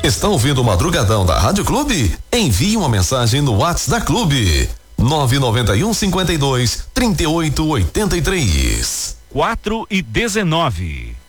Está ouvindo o Madrugadão da Rádio Clube? Envie uma mensagem no WhatsApp da Clube. 991 52 38 83. 4:19.